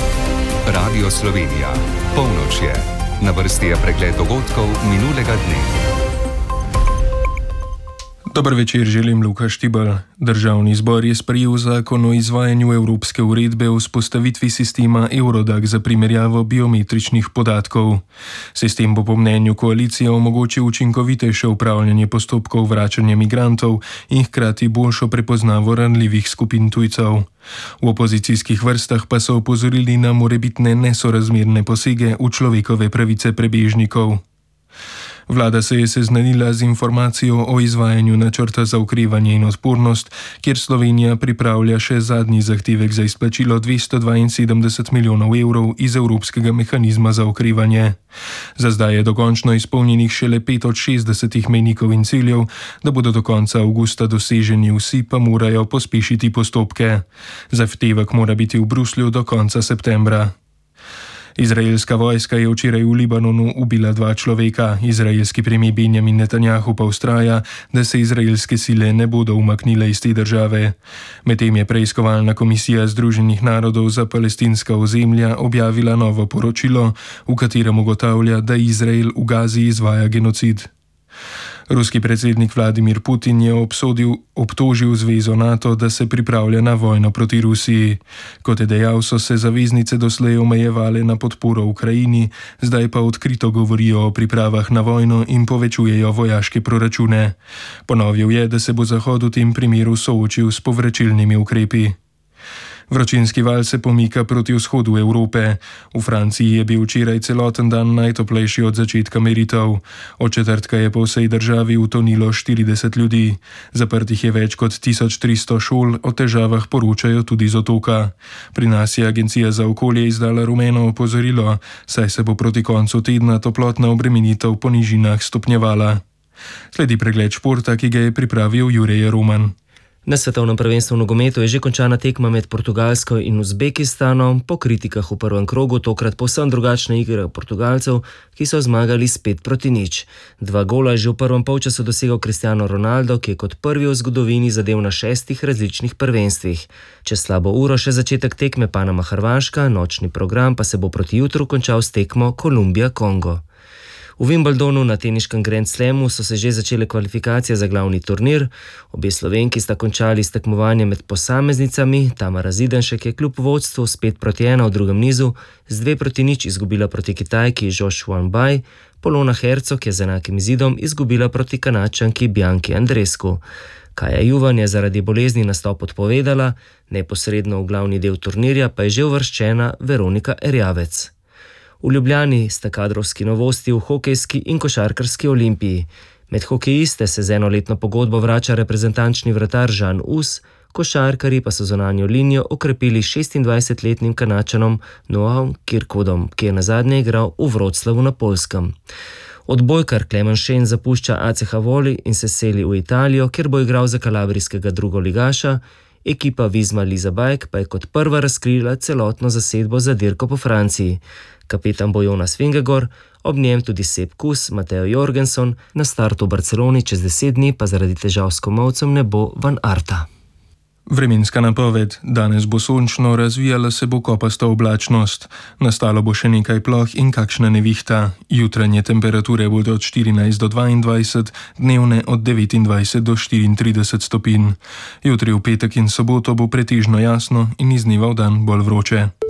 Radio Slovenija. Polnoč je. Na vrsti je pregled dogodkov minulega dne. Dober večer, želim Luka Štibelj. Državni zbor je sprejel zakon o izvajanju Evropske uredbe o vzpostavitvi sistema Eurodac za primerjavo biometričnih podatkov. Sistem bo po mnenju koalicije omogočil učinkovitejše upravljanje postopkov vračanja migrantov in hkrati boljšo prepoznavo ranljivih skupin tujcev. V opozicijskih vrstah pa so opozorili na morebitne nesorazmerne posege v človekove pravice prebežnikov. Vlada se je seznanila z informacijo o izvajanju načrta za okrevanje in odpornost, kjer Slovenija pripravlja še zadnji zahtevek za izplačilo 272 milijonov evrov iz Evropskega mehanizma za okrevanje. Za zdaj je dokončno izpolnjenih šele 5 od 60 mejnikov in ciljev, da bodo do konca avgusta doseženi vsi, pa morajo pospešiti postopke. Zahtevek mora biti v Bruslju do konca septembra. Izraelska vojska je včeraj v Libanonu ubila 2 človeka, izraelski premijer Benjamin Netanjahu pa vztraja, da se izraelske sile ne bodo umaknile iz te države. Medtem je preiskovalna komisija Združenih narodov za palestinska ozemlja objavila novo poročilo, v katerem ugotavlja, da Izrael v Gazi izvaja genocid. Ruski predsednik Vladimir Putin je obtožil zvezo NATO, da se pripravlja na vojno proti Rusiji. Kot je dejal, so se zaveznice doslej omejevale na podporo Ukrajini, zdaj pa odkrito govorijo o pripravah na vojno in povečujejo vojaške proračune. Ponovil je, da se bo Zahod v tem primeru soočil s povračilnimi ukrepi. Vročinski val se pomika proti vzhodu Evrope. V Franciji je bil včeraj celoten dan najtoplejši od začetka meritev. Od četrtka je po vsej državi utonilo 40 ljudi. Zaprtih je več kot 1300 šol, o težavah poročajo tudi z otoka. Pri nas je Agencija za okolje izdala rumeno opozorilo, saj se bo proti koncu tedna toplotna obremenitev po nižinah stopnjevala. Sledi pregled športa, ki ga je pripravil Jurij Roman. Na svetovnem prvenstvu v nogometu je že končana tekma med Portugalsko in Uzbekistanom. Po kritikah v prvem krogu tokrat povsem drugačna igra Portugalcev, ki so zmagali s 5-0. 2 gola je že v prvem polčasu dosegel Cristiano Ronaldo, ki je kot prvi v zgodovini zadel na 6 različnih prvenstvih. Čez slabo uro še začetek tekme Panama-Hrvaška, nočni program pa se bo proti jutru končal s tekmo Kolumbija-Kongo. V Wimbledonu na teniškem Grand Slamu so se že začele kvalifikacije za glavni turnir. Obe Slovenki sta končali s tekmovanjem med posameznicami. Tamara Zidanšek je kljub vodstvu s 5-1 v drugem nizu z 2-0 izgubila proti Kitajki Zhou Xuanbai. Polona Hercog je z enakim izidom izgubila proti Kanadčanki Bianki Andreescu. Kaja Juvan je zaradi bolezni nastop odpovedala, neposredno v glavni del turnirja pa je že uvrščena Veronika Erjavec. V Ljubljani sta kadrovski novosti v hokejski in košarkarski Olimpiji. Med hokejiste se z enoletno pogodbo vrača reprezentančni vratar Žan Us, košarkarji pa so zunanjo linijo okrepili 26-letnim Kanadčanom Noahom Kirkwoodom, ki je nazadnje igral v Wroclawu na Poljskem. Odbojkar Klemen Šen zapušča ACH Voli in se seli v Italijo, kjer bo igral za kalabrijskega drugoligaša. Ekipa Visma Leasebike pa je kot prva razkrila celotno zasedbo za dirko po Franciji. Kapetan bo Jonas Vingegaard, ob njem tudi Sepp Kuss, Matteo Jorgensen, na startu v Barceloni čez 10 dni pa zaradi težav s komolcem ne bo Van Aerta. Vremenska napoved. Danes bo sončno, razvijala se bo kopasta oblačnost. Nastalo bo še nekaj ploh in kakšna nevihta. Jutranje temperature bodo od 14 do 22, dnevne od 29 do 34 stopinj. Jutri v petek in soboto bo pretežno jasno in iz dneva v dan bolj vroče.